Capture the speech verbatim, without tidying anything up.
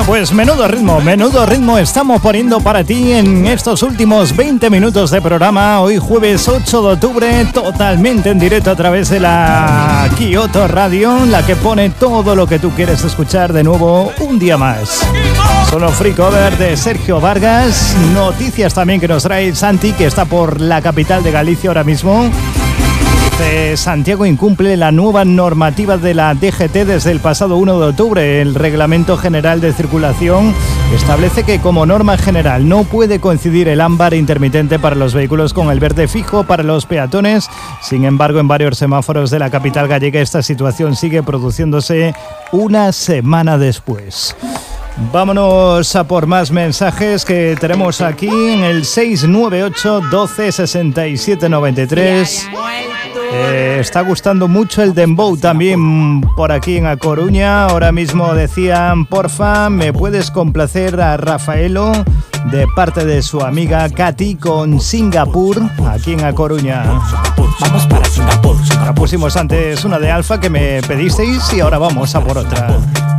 Bueno, pues menudo ritmo, menudo ritmo estamos poniendo para ti en estos últimos veinte minutos de programa. Hoy jueves ocho de octubre, totalmente en directo a través de la Kyoto Radio, la que pone todo lo que tú quieres escuchar de nuevo un día más. Solo free cover de Sergio Vargas, noticias también que nos trae Santi, que está por la capital de Galicia ahora mismo. Santiago incumple la nueva normativa de la D G T desde el pasado uno de octubre. El Reglamento General de Circulación establece que como norma general no puede coincidir el ámbar intermitente para los vehículos con el verde fijo para los peatones. Sin embargo, en varios semáforos de la capital gallega esta situación sigue produciéndose una semana después. Vámonos a por más mensajes que tenemos aquí en el seis nueve ocho doce sesenta y siete noventa y tres. Eh, está gustando mucho el dembow también por aquí en A Coruña. Ahora mismo decían, porfa, ¿me puedes complacer a Rafaelo de parte de su amiga Katy con Singapur aquí en A Coruña? Vamos para Singapur. La pusimos antes una de Alfa que me pedisteis y ahora vamos a por otra.